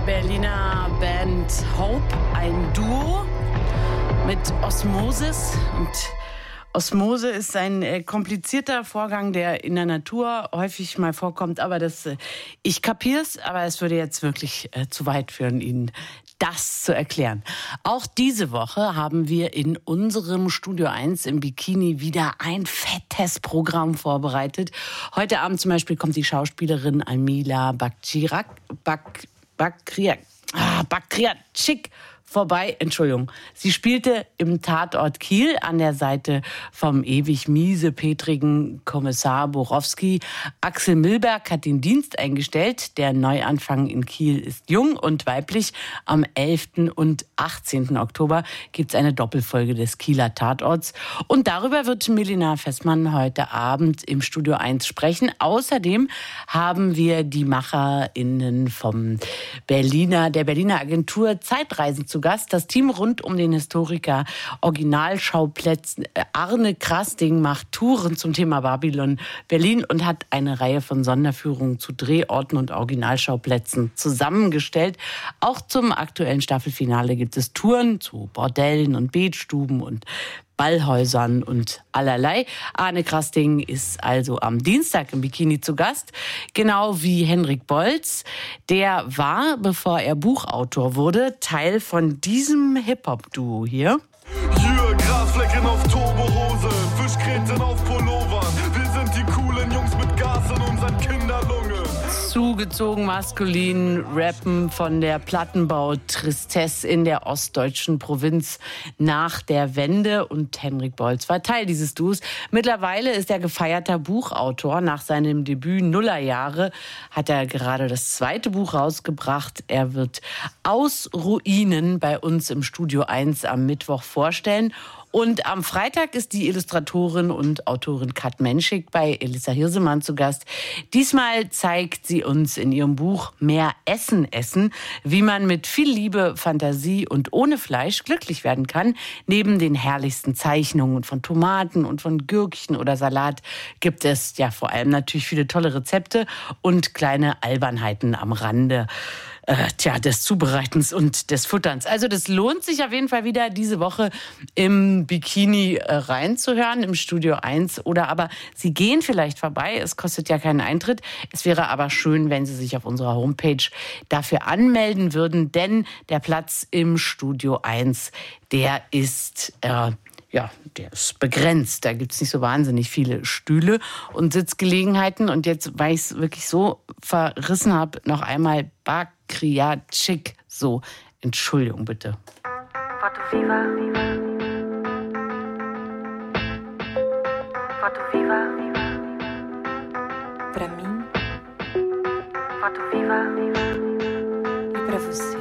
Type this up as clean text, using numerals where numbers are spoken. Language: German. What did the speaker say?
Berliner Band Hope, ein Duo mit Osmosis. Und Osmose ist ein komplizierter Vorgang, der in der Natur häufig mal vorkommt. Aber ich kapier's, aber es würde jetzt wirklich zu weit führen, Ihnen das zu erklären. Auch diese Woche haben wir in unserem Studio 1 im Bikini wieder ein fettes Programm vorbereitet. Heute Abend zum Beispiel kommt die Schauspielerin Amila Bakriatschik vorbei. Entschuldigung. Sie spielte im Tatort Kiel an der Seite vom ewig miesepetrigen Kommissar Borowski. Axel Milberg hat den Dienst eingestellt. Der Neuanfang in Kiel ist jung und weiblich. Am 11. und 18. Oktober gibt es eine Doppelfolge des Kieler Tatorts. Und darüber wird Melina Fessmann heute Abend im Studio 1 sprechen. Außerdem haben wir die MacherInnen der Berliner Agentur Zeitreisen zu Gast. Das Team rund um den Historiker Originalschauplätzen Arne Krasting macht Touren zum Thema Babylon Berlin und hat eine Reihe von Sonderführungen zu Drehorten und Originalschauplätzen zusammengestellt. Auch zum aktuellen Staffelfinale gibt es Touren zu Bordellen und Betstuben und Ballhäusern und allerlei. Arne Krasting ist also am Dienstag im Bikini zu Gast, genau wie Henrik Bolz. Der war, bevor er Buchautor wurde, Teil von diesem Hip-Hop-Duo hier. Yeah, Grasflecken auf Turbohose, Fischgräten auf Pullovern. Wir sind die coolen Jungs mit Gas in unseren Kinderlungen. Zugezogen maskulin, rappen von der Plattenbau-Tristesse in der ostdeutschen Provinz nach der Wende. Und Henrik Bolz war Teil dieses Duos. Mittlerweile ist er gefeierter Buchautor. Nach seinem Debüt Nullerjahre hat er gerade das zweite Buch rausgebracht. Er wird Aus Ruinen bei uns im Studio 1 am Mittwoch vorstellen. Und am Freitag ist die Illustratorin und Autorin Kat Menschik bei Elissa Hirsemann zu Gast. Diesmal zeigt sie uns in ihrem Buch Mehr Essen, wie man mit viel Liebe, Fantasie und ohne Fleisch glücklich werden kann. Neben den herrlichsten Zeichnungen von Tomaten und von Gürkchen oder Salat gibt es ja vor allem natürlich viele tolle Rezepte und kleine Albernheiten am Rande des Zubereitens und des Futterns. Also das lohnt sich auf jeden Fall wieder diese Woche im Bikini reinzuhören, im Studio 1. Oder aber Sie gehen vielleicht vorbei, es kostet ja keinen Eintritt. Es wäre aber schön, wenn Sie sich auf unserer Homepage dafür anmelden würden, denn der Platz im Studio 1, der ist der ist begrenzt. Da gibt es nicht so wahnsinnig viele Stühle und Sitzgelegenheiten. Und jetzt, weil ich es wirklich so verrissen habe, noch einmal Bakriatschik. So, Entschuldigung bitte. Foto viva. Foto viva. Pra mim. Foto viva. E pra você.